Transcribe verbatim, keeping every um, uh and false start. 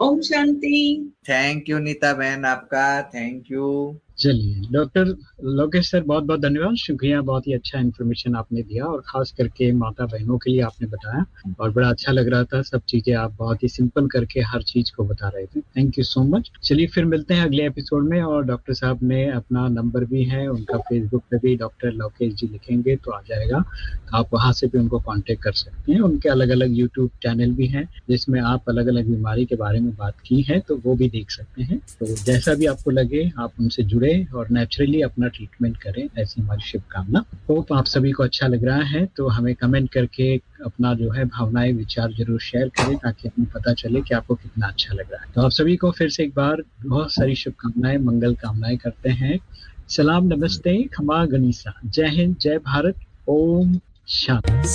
Om Shanti. Thank you Nita बहन, आपका thank you. चलिए डॉक्टर लोकेश सर, बहुत बहुत धन्यवाद, शुक्रिया, बहुत ही अच्छा इन्फॉर्मेशन आपने दिया और खास करके माता बहनों के लिए आपने बताया और बड़ा अच्छा लग रहा था। सब चीजें आप बहुत ही सिंपल करके हर चीज को बता रहे थे। Thank you so much. चलिए फिर मिलते हैं अगले एपिसोड में। और डॉक्टर साहब ने अपना नंबर भी है, उनका फेसबुक पे भी डॉक्टर लोकेश जी लिखेंगे तो आ जाएगा, तो आप वहां से भी उनको कांटेक्ट कर सकते हैं। उनके अलग अलग यूट्यूब चैनल भी हैं जिसमें आप अलग अलग बीमारी के बारे में बात की है, तो वो भी देख सकते हैं। तो जैसा भी आपको लगे आप उनसे जुड़े और नेचुरली अपना ट्रीटमेंट करें, ऐसी हमारी शुभकामना। होप आप सभी को अच्छा लग रहा है, तो हमें कमेंट करके अपना जो है भावनाएं विचार जरूर शेयर करें ताकि हमें पता चले कि आपको कितना अच्छा लग रहा है। तो आप सभी को फिर से एक बार बहुत सारी शुभकामनाएं, मंगल कामनाएं करते हैं। सलाम, नमस्ते, खमा गनीसा, जय हिंद, जय भारत, ओम शांति।